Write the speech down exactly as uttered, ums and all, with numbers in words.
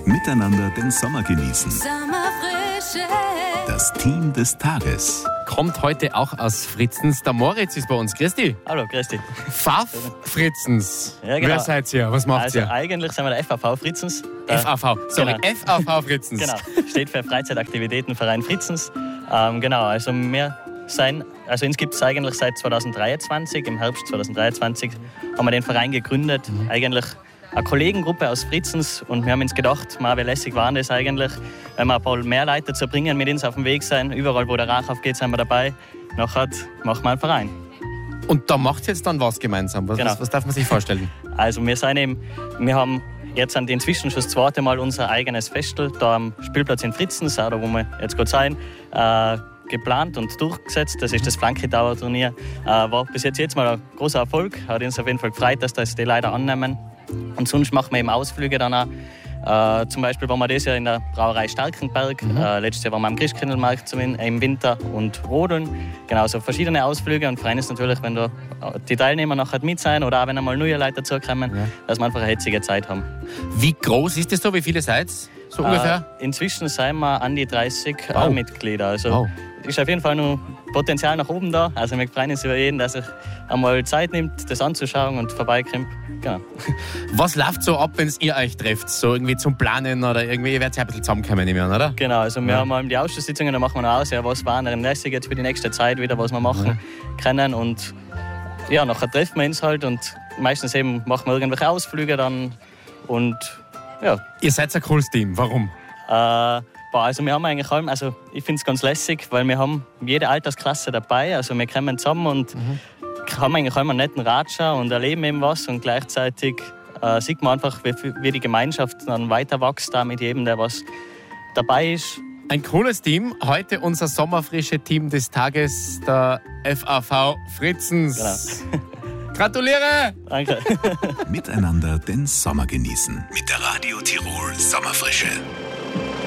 Miteinander den Sommer genießen. Sommerfrische. Das Team des Tages. Kommt heute auch aus Fritzens. Der Moritz ist bei uns. Grüß dich. Hallo, grüß dich. Pfaff Fritzens. Ja, genau. Wer seid ihr? Was macht Also ihr? eigentlich sind wir der F A V Fritzens. Der- F A V. Sorry, Genau. F A V Fritzens. Genau, steht für Freizeitaktivitätenverein Fritzens. Ähm, genau, also wir sein, also uns gibt es eigentlich seit zweitausenddreiundzwanzig, im Herbst zweitausenddreiundzwanzig haben wir den Verein gegründet. Mhm. Eigentlich eine Kollegengruppe aus Fritzens und wir haben uns gedacht, mal, wie lässig war das eigentlich, wenn wir ein paar mehr Leute dazu bringen, mit uns auf dem Weg sein. Überall, wo der Rach aufgeht, sind wir dabei. Nachher machen wir einen Verein. Und da macht jetzt dann was gemeinsam. Was, Genau. was, was darf man sich vorstellen? Also wir sind eben, wir haben jetzt inzwischen schon das zweite Mal unser eigenes Festel da am Spielplatz in Fritzens, auch da wo wir jetzt gerade sein, äh, geplant und durchgesetzt. Das ist das Flanke-Dauer-Turnier. Äh, war bis jetzt jetzt mal ein großer Erfolg. Hat uns auf jeden Fall gefreut, dass das die Leute annehmen. Und sonst machen wir eben Ausflüge dann auch. Äh, zum Beispiel waren wir dieses Jahr in der Brauerei Starkenberg. Mhm. Äh, letztes Jahr waren wir am Christkindlmarkt zum, im Winter und rodeln. Genau, so verschiedene Ausflüge. Und freuen uns natürlich, wenn da die Teilnehmer nachher mit sein oder auch wenn einmal neue Leute dazukommen, ja. Dass wir einfach eine hitzige Zeit haben. Wie groß ist das so? Wie viele seid ihr? So ungefähr? Äh, inzwischen sind wir an die dreißig Wow. äh, Mitglieder. Also Wow. ist auf jeden Fall noch Potenzial nach oben da. Also wir freuen uns über jeden, der sich einmal Zeit nimmt, das anzuschauen und vorbeikommt. Genau. Was läuft so ab, wenn ihr euch trefft? So irgendwie zum Planen oder irgendwie, ihr werdet ja ein bisschen zusammenkommen, nehme ich an, oder? Genau, also wir Ja. haben mal die Ausschusssitzungen, da machen wir noch aus, ja, was war denn lässig jetzt für die nächste Zeit wieder, was wir machen können. Und ja, nachher treffen wir uns halt und meistens eben machen wir irgendwelche Ausflüge dann. Und ja. Ihr seid ein cooles Team. Warum? Äh, boah, also wir haben eigentlich allem, also ich finde es ganz lässig, weil wir haben jede Altersklasse dabei, also wir kommen zusammen und mhm. haben eigentlich immer einen netten Ratschau und erleben eben was und gleichzeitig äh, sieht man einfach, wie, wie die Gemeinschaft dann weiter wächst da mit jedem, der was dabei ist. Ein cooles Team. Heute unser sommerfrische Team des Tages, der F A V Fritzens. Genau. Gratuliere! Danke. Miteinander den Sommer genießen. Mit der Radio Tirol Sommerfrische.